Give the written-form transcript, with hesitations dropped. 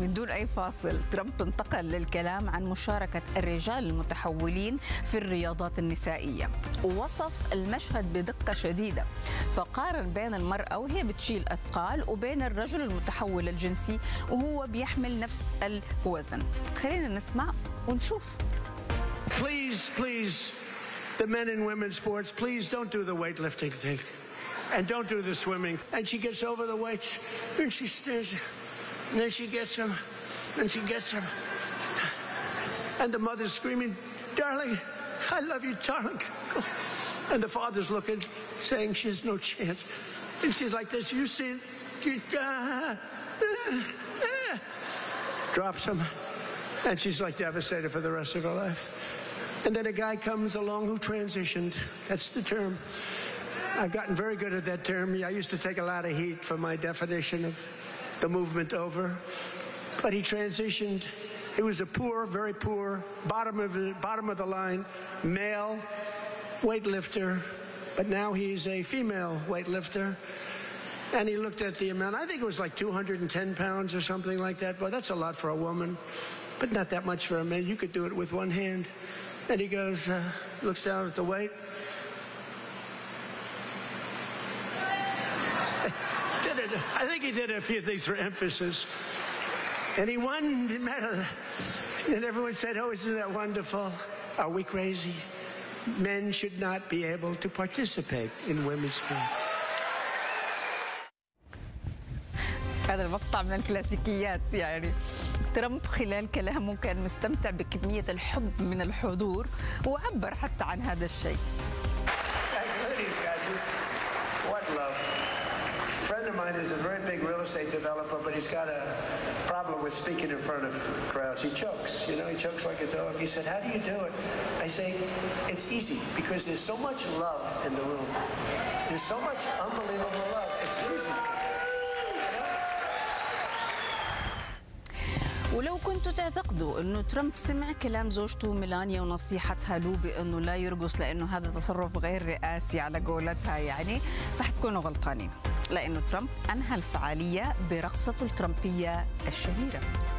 من دون أي فاصل، ترامب انتقل للكلام عن مشاركة الرجال المتحولين في الرياضات النسائية، ووصف المشهد بدقة شديدة، فقارن بين المرأة وهي بتشيل أثقال وبين الرجل المتحول الجنسي وهو بيحمل نفس الوزن. خلينا نسمع ونشوف. Please, the men and women's sports, please don't do the weightlifting thing. And don't do the swimming. And she gets over the weights, and she stays, and then she gets him, and she gets him. And the mother's screaming, "Darling, I love you, darling." And the father's looking, saying she has no chance. And she's like this, you see it, drops him. And she's like devastated for the rest of her life. And then a guy comes along who transitioned. That's the term. I've gotten very good at that term. I used to take a lot of heat for my definition of the movement over. But he transitioned. He was a poor, very poor, bottom of the line, male weightlifter. But now he's a female weightlifter. And he looked at the amount. I think it was like 210 pounds or something like that. But that's a lot for a woman, but not that much for a man. You could do it with one hand. And he goes, looks down at the weight. I think he did a few things for emphasis. And he won the medal. And everyone said, oh, isn't that wonderful? Are we crazy? Men should not be able to participate in women's sports. هذا المقطع من الكلاسيكيات. يعني ترامب خلال كلامه كان مستمتع بكمية الحب من الحضور وعبر حتى عن هذا الشيء. A friend of mine is a very big real estate developer, but he's got a problem with speaking in front of crowds. He chokes, he chokes like a dog. He said, how do you do it? I say, it's easy because there's so much love in the room. There's so much unbelievable love. It's easy. ولو كنتوا تعتقدوا أنه ترامب سمع كلام زوجته ميلانيا ونصيحتها له بأنه لا يرقص لأنه هذا تصرف غير رئاسي على قولتها، يعني فحتكونوا غلطانين، لأنه ترامب أنهى الفعالية برقصته الترامبية الشهيرة.